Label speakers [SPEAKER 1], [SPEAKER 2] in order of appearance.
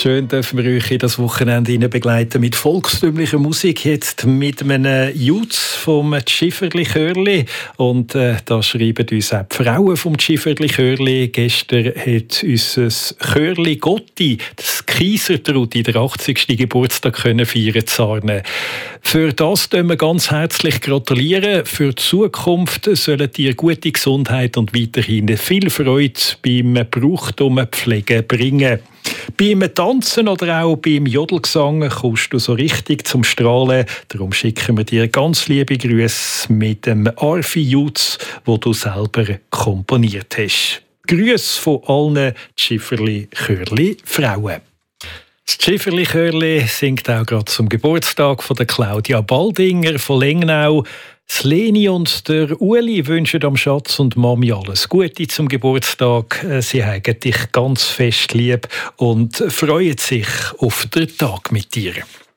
[SPEAKER 1] Schön dürfen wir euch in das Wochenende begleiten mit volkstümlicher Musik, jetzt mit einem Jutz vom Schifferli-Chörli. Und da schreiben uns auch die Frauen vom Schifferli-Chörli. Gestern hat unser Chörli Gotti, das Kaisertrudi, der 80. Geburtstag feiern können. Für das gratulieren wir ganz herzlich gratulieren. Für die Zukunft sollen ihr gute Gesundheit und weiterhin viel Freude beim Brauchtumpflegen bringen. Beim Tanzen oder auch beim Jodelgesang kommst du so richtig zum Strahlen. Darum schicken wir dir ganz liebe Grüße mit dem Arfi Jutz, wo du selber komponiert hast. Grüße von allen Schifferli-Chörli-Frauen. Das Schifferli-Chörli singt auch gerade zum Geburtstag von der Claudia Baldinger von Lengnau. Das Leni und der Uli wünschen am Schatz und Mami alles Gute zum Geburtstag. Sie haben dich ganz fest lieb und freuen sich auf den Tag mit dir.